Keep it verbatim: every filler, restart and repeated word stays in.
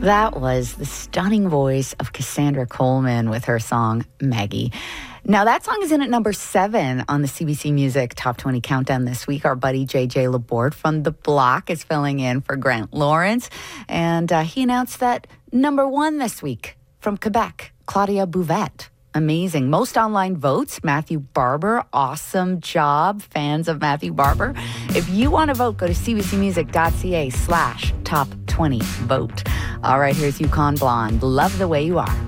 That was the stunning voice of Cassandra Coleman with her song, Maggie. Now, that song is in at number seven on the C B C Music Top twenty Countdown this week. Our buddy J J Laborde from The Block is filling in for Grant Lawrence. And uh, he announced that number one this week from Quebec, Claudia Bouvette. Amazing. Most online votes, Matthew Barber. Awesome job, fans of Matthew Barber. If you want to vote, go to cbcmusic.ca slash top 20 vote. All right, here's Yukon Blonde. Love the way you are.